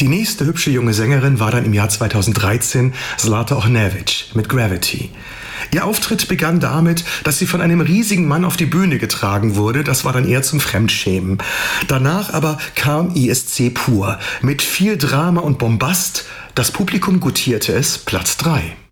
Die nächste hübsche junge Sängerin war dann im Jahr 2013 Zlata Ohnević mit Gravity. Ihr Auftritt begann damit, dass sie von einem riesigen Mann auf die Bühne getragen wurde. Das war dann eher zum Fremdschämen. Danach aber kam ISC pur mit viel Drama und Bombast. Das Publikum gutierte es Platz 3.